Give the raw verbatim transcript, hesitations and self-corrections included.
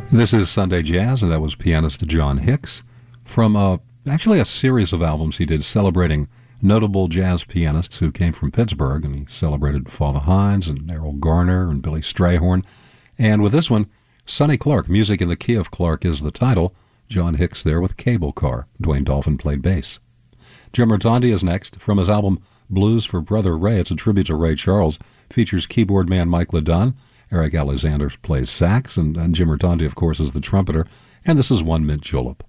This is Sunday Jazz, and that was pianist John Hicks from a, actually a series of albums he did celebrating notable jazz pianists who came from Pittsburgh, and he celebrated Father Hines and Errol Garner and Billy Strayhorn. And with this one, Sonny Clark, Music in the Key of Clark is the title. John Hicks there with Cable Car. Dwayne Dolphin played bass. Jim Rotondi is next from his album Blues for Brother Ray. It's a tribute to Ray Charles. Features keyboard man Mike LeDun. Eric Alexander plays sax, and, and Jim Rotondi, of course, is the trumpeter. And this is One Mint Julep.